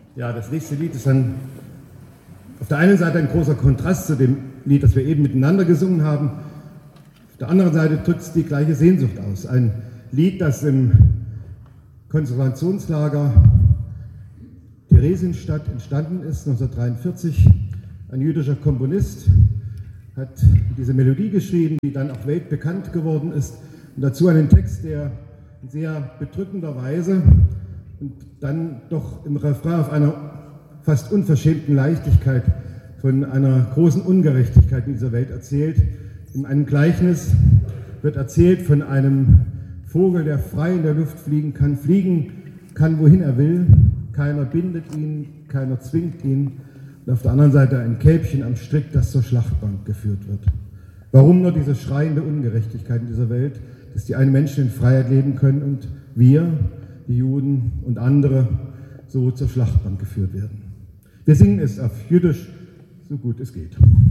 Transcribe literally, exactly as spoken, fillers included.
Ja, das nächste Lied ist dann auf der einen Seite ein großer Kontrast zu dem Lied, das wir eben miteinander gesungen haben. Auf der anderen Seite drückt es die gleiche Sehnsucht aus. Ein Lied, das im Konzentrationslager Theresienstadt entstanden ist, neunzehnhundertdreiundvierzig. Ein jüdischer Komponist hat diese Melodie geschrieben, die dann auch weltbekannt geworden ist. Und dazu einen Text, der in sehr bedrückender Weise und dann doch im Refrain auf einer fast unverschämten Leichtigkeit von einer großen Ungerechtigkeit in dieser Welt erzählt. In einem Gleichnis wird erzählt von einem Vogel, der frei in der Luft fliegen kann, fliegen kann, wohin er will. Keiner bindet ihn, keiner zwingt ihn. Und auf der anderen Seite ein Kälbchen am Strick, das zur Schlachtbank geführt wird. Warum nur diese schreiende Ungerechtigkeit in dieser Welt, dass die einen Menschen in Freiheit leben können und wir, die Juden und andere, so zur Schlachtbank geführt werden? Wir singen es auf Jiddisch, so gut es geht.